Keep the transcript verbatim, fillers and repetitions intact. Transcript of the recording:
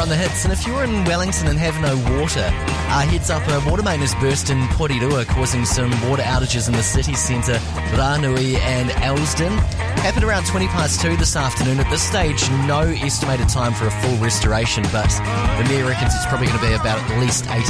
on the hits. And if you're in Wellington and have no water, uh, heads up, a water main has burst in Porirua, causing some water outages in the city centre, Ranui and Elsden. Happened around twenty past two this afternoon. At this stage, no estimated time for a full restoration, but the Mayor reckons it's probably going to be about at least eight